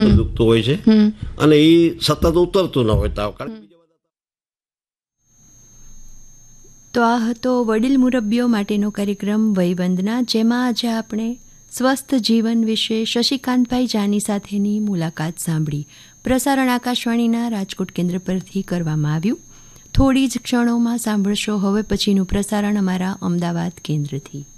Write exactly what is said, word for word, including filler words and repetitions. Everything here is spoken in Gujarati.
દુખતું હોય છે અને એ સતત ઉતરતું ન હોય તાવ. કારણ તો આ હતો વડીલ મુરબ્બીઓ માટેનો કાર્યક્રમ વયવંદના, જેમાં આજે આપણે સ્વસ્થ જીવન વિશે શશિકાંતભાઈ જાની સાથેની મુલાકાત સાંભળી. પ્રસારણ આકાશવાણીના રાજકોટ કેન્દ્ર પરથી કરવામાં આવ્યું. થોડી જ ક્ષણોમાં સાંભળશો હવે પછીનું પ્રસારણ અમારા અમદાવાદ કેન્દ્રથી.